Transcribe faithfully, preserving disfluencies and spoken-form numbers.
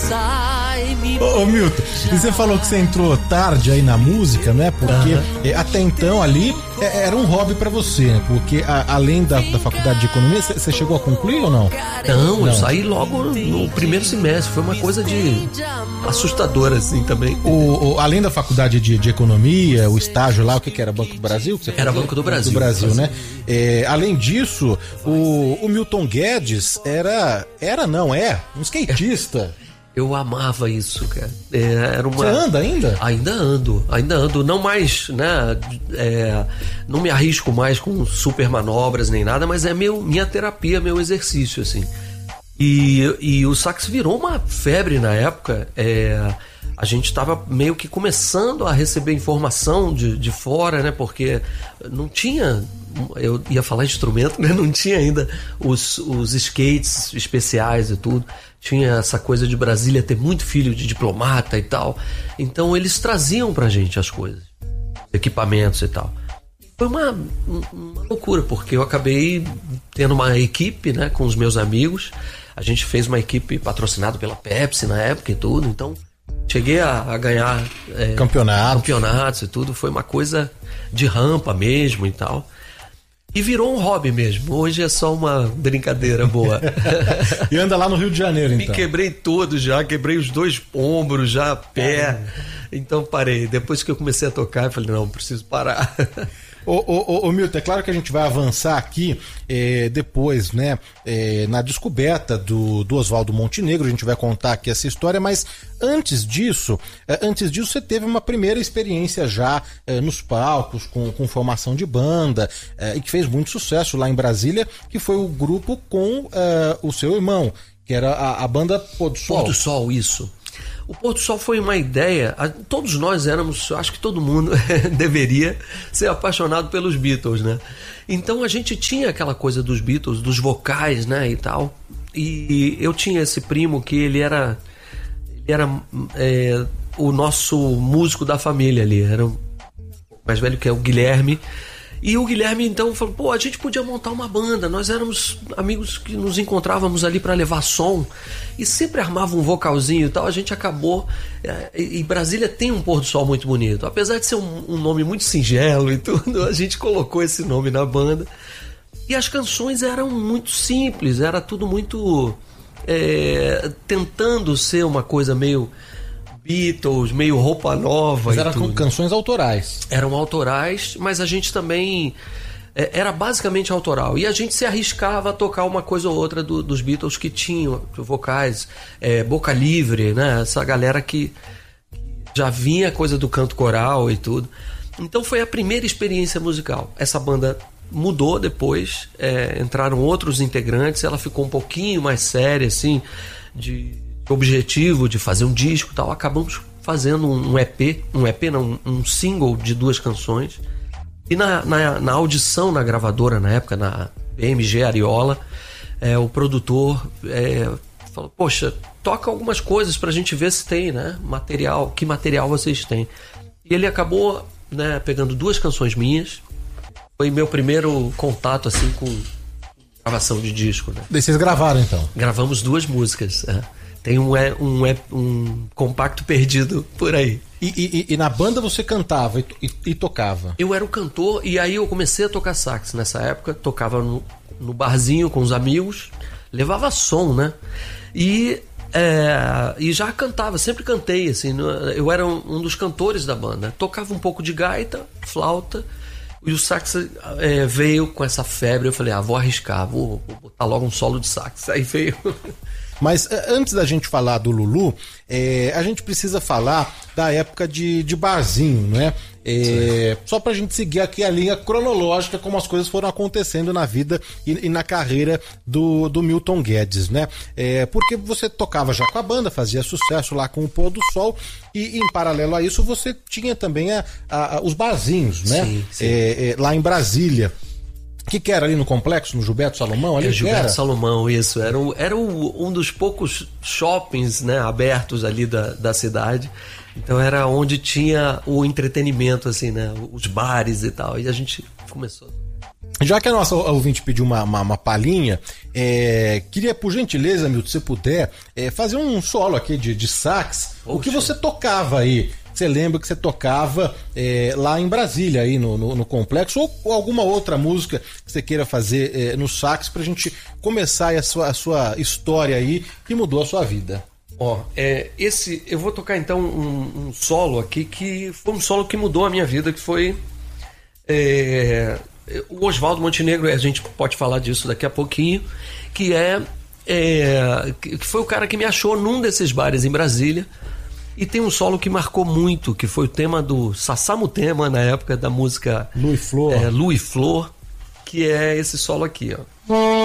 Ô, ô Milton, e você falou que você entrou tarde aí na música, né? Porque uhum. até então ali era um hobby pra você, né? Porque a, além da, da faculdade de economia, você chegou a concluir ou não? Não, não, eu saí logo no primeiro semestre. Foi uma coisa de assustadora, assim, também. O, o, além da faculdade de, de economia, o estágio lá, o que que era? Banco do Brasil? Que você era Banco do Brasil. Do Brasil, né? É, além disso, o, o Milton Guedes era, era não, é, um skatista. Eu amava isso, cara. É, era uma... Você anda ainda? Ainda ando, ainda ando. Não mais, né? É, não me arrisco mais com super manobras nem nada, mas é meu, minha terapia, meu exercício, assim. E, e o sax virou uma febre na época. É, a gente estava meio que começando a receber informação de, de fora, né? Porque não tinha... Eu ia falar instrumento, né? Não tinha ainda os, os skates especiais e tudo. Tinha essa coisa de Brasília ter muito filho de diplomata e tal. Então eles traziam pra gente as coisas, equipamentos e tal. Foi uma, uma loucura, porque eu acabei tendo uma equipe, né, com os meus amigos. A gente fez uma equipe patrocinada pela Pepsi na época e tudo. Então cheguei a, a ganhar é, Campeonato. campeonatos e tudo. Foi uma coisa de rampa mesmo e tal. E virou um hobby mesmo. Hoje é só uma brincadeira boa. E anda lá no Rio de Janeiro, então? Me quebrei todo já, quebrei os dois ombros já, pé. Então parei. Depois que eu comecei a tocar, eu falei, não, preciso parar. Ô, ô, ô, Milton, é claro que a gente vai avançar aqui é, depois, né, é, na descoberta do, do Oswaldo Montenegro. A gente vai contar aqui essa história, mas antes disso, é, antes disso você teve uma primeira experiência já é, nos palcos, com, com formação de banda, é, e que fez muito sucesso lá em Brasília, que foi o grupo com é, o seu irmão, que era a, a banda Pôr do Sol. Pôr do Sol, isso. O Pôr do Sol foi uma ideia, todos nós éramos, acho que todo mundo deveria ser apaixonado pelos Beatles, né? Então a gente tinha aquela coisa dos Beatles, dos vocais, né, e tal. E eu tinha esse primo que ele era, ele era é, o nosso músico da família ali, era o mais velho, que é o Guilherme. E o Guilherme então falou, pô, a gente podia montar uma banda. Nós éramos amigos que nos encontrávamos ali para levar som e sempre armava um vocalzinho e tal. A gente acabou, é, e Brasília tem um pôr do sol muito bonito, apesar de ser um, um nome muito singelo e tudo. A gente colocou esse nome na banda e as canções eram muito simples, era tudo muito é, tentando ser uma coisa meio Beatles, meio roupa nova. Mas eram com canções autorais. Eram autorais, mas a gente também é, era basicamente autoral. E a gente se arriscava a tocar uma coisa ou outra do, dos Beatles que tinham vocais, é, Boca Livre, né? Essa galera que já vinha coisa do canto coral e tudo. Então foi a primeira experiência musical. Essa banda mudou depois, é, entraram outros integrantes, ela ficou um pouquinho mais séria, assim, de objetivo de fazer um disco e tal. Acabamos fazendo um E P, um E P não, um single de duas canções. E na, na, na audição na gravadora, na época, na B M G Ariola, é, o produtor é, falou, poxa, toca algumas coisas pra gente ver se tem, né, material, que material vocês têm. E ele acabou, né, pegando duas canções minhas. Foi meu primeiro contato assim com gravação de disco, né? Daí vocês gravaram então? Gravamos duas músicas, é. Tem um, um, um compacto perdido por aí. E, e, e na banda você cantava e, e, e tocava? Eu era o cantor e aí eu comecei a tocar sax nessa época. Tocava no, no barzinho com os amigos, levava som, né? E, é, e já cantava, sempre cantei, assim. Eu era um, um dos cantores da banda. Tocava um pouco de gaita, flauta. E o sax é, veio com essa febre. Eu falei, ah, vou arriscar, vou, vou botar logo um solo de sax. Aí veio... Mas antes da gente falar do Lulu, é, a gente precisa falar da época de, de barzinho, né? É, só pra gente seguir aqui a linha cronológica, como as coisas foram acontecendo na vida e, e na carreira do, do Milton Guedes, né? É, porque você tocava já com a banda, fazia sucesso lá com o Pôr do Sol e em paralelo a isso você tinha também a, a, os barzinhos, né? Sim, sim. É, é, lá em Brasília. O que, que era ali no complexo, no Gilberto Salomão? Ali é, Gilberto era? Salomão, isso. Era, o, era o, um dos poucos shoppings, né, abertos ali da, da cidade. Então era onde tinha o entretenimento, assim, né? Os bares e tal. E a gente começou. Já que a nossa ouvinte pediu uma, uma, uma palhinha, é, queria, por gentileza, Milton, se você puder, é, fazer um solo aqui de, de sax. Poxa. O que você tocava aí? Você lembra que você tocava é, lá em Brasília, aí no, no, no Complexo, ou, ou alguma outra música que você queira fazer é, no sax pra gente começar a sua, a sua história aí que mudou a sua vida? Ó, é, esse, eu vou tocar então um, um solo aqui que foi um solo que mudou a minha vida, que foi é, o Oswaldo Montenegro, a gente pode falar disso daqui a pouquinho, que é, é que foi o cara que me achou num desses bares em Brasília. E tem um solo que marcou muito, que foi o tema do Sassamutema, na época da música Lu e Flor, é, Lu e Flor, que é esse solo aqui, ó.